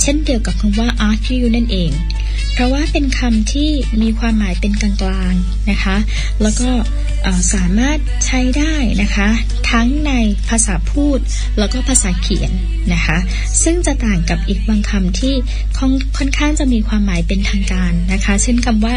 เช่นเดียวกับคำว่า argue นั่นเองเพราะว่าเป็นคำที่มีความหมายเป็นกลางๆนะคะแล้วก็สามารถใช้ได้นะคะทั้งในภาษาพูดแล้วก็ภาษาเขียนนะคะซึ่งจะต่างกับอีกบางคำที่ค่อนข้างจะมีความหมายเป็นทางการนะคะเช่นคำว่า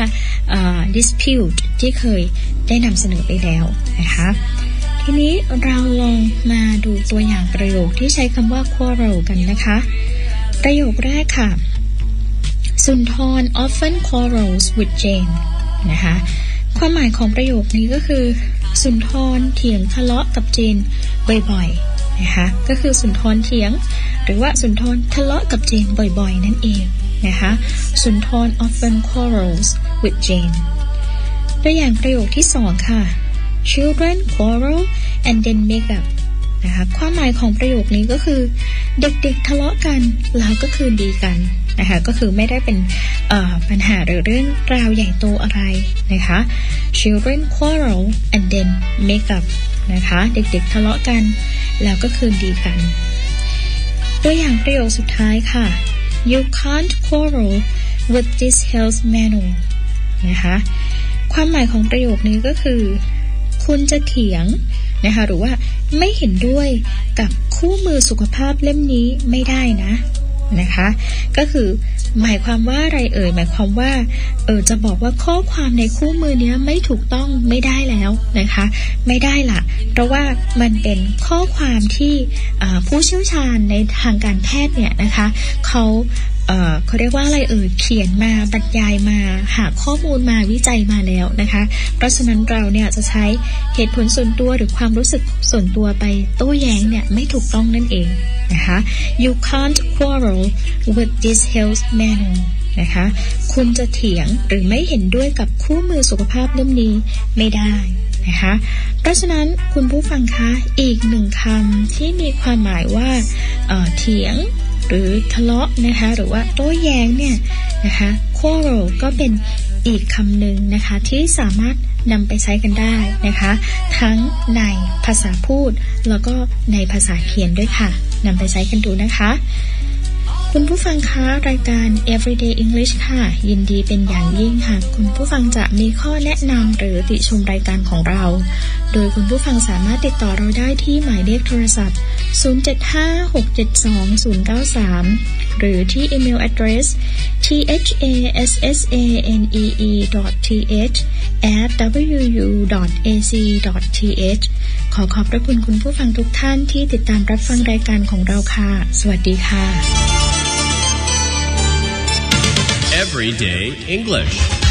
dispute ที่เคยได้นำเสนอไปแล้วนะคะทีนี้เราลองมาดูตัวอย่างประโยคที่ใช้คำว่า quarrel กันนะคะประโยคแรกค่ะสุนทร often quarrels with Jane นะคะความหมายของประโยคนี้ก็คือสุนทรเถียงทะเลาะกับเจนบ่อยๆนะคะก็คือสุนทรเถียงหรือว่าสุนทรทะเลาะกับเจนบ่อยๆนั่นเองนะคะสุนทร often quarrels with Jane ตัวอย่างประโยคที่2ค่ะ Children quarrel and then make up นะคะความหมายของประโยคนี้ก็คือเด็กๆทะเลาะกันแล้วก็คืนดีกันนะคะก็คือไม่ได้เป็นปัญหาหรือเรื่องราวใหญ่โตอะไรนะคะ Children quarrel and then make up นะคะเด็กๆทะเลาะกันแล้วก็คืนดีกันตัวอย่างประโยคสุดท้ายค่ะ You can't quarrel with this health manual นะคะความหมายของประโยคนี้ก็คือคุณจะเถียงนะคะหรือว่าไม่เห็นด้วยกับคู่มือสุขภาพเล่มนี้ไม่ได้นะคะก็คือหมายความว่าอะไรหมายความว่าจะบอกว่าข้อความในคู่มือนี้ไม่ถูกต้องไม่ได้แล้วนะคะไม่ได้ล่ะเพราะว่ามันเป็นข้อความที่ผู้เชี่ยวชาญในทางการแพทย์เนี่ยนะคะเขาเรียกว่าอะไรเขียนมาบรรยายมาหาข้อมูลมาวิจัยมาแล้วนะคะเพราะฉะนั้นเราเนี่ยจะใช้เหตุผลส่วนตัวหรือความรู้สึกส่วนตัวไปโต้แย้งเนี่ยไม่ถูกต้องนั่นเองนะคะ You can't quarrel with this health manual นะคะคุณจะเถียงหรือไม่เห็นด้วยกับคู่มือสุขภาพเล่มนี้ไม่ได้นะคะเพราะฉะนั้นคุณผู้ฟังคะอีกหนึ่งคำที่มีความหมายว่าเถียงหรือทะเลาะนะคะหรือว่าโต้แย้งเนี่ยนะคะ quarrel ก็เป็นอีกคำหนึ่งนะคะที่สามารถนำไปใช้กันได้นะคะทั้งในภาษาพูดแล้วก็ในภาษาเขียนด้วยค่ะนำไปใช้กันดูนะคะคุณผู้ฟังคะรายการ Everyday English ค่ะยินดีเป็นอย่างยิ่งค่ะคุณผู้ฟังจะมีข้อแนะนำหรือติชมรายการของเราโดยคุณผู้ฟังสามารถติดต่อเราได้ที่หมายเลขโทรศัพท์075-672-093 หรือที่อีเมล address thassanee.wu.ac.th ขอบพระคุณคุณผู้ฟังทุกท่านที่ติดตามรับฟังรายการของเราค่ะสวัสดีค่ะ Everyday English